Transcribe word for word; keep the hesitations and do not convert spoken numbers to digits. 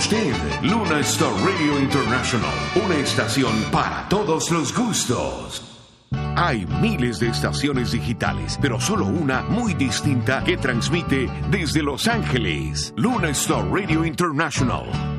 usted, Luna Star Radio International, una estación para todos los gustos. Hay miles de estaciones digitales, pero solo una muy distinta que transmite desde Los Ángeles. Luna Star Radio International.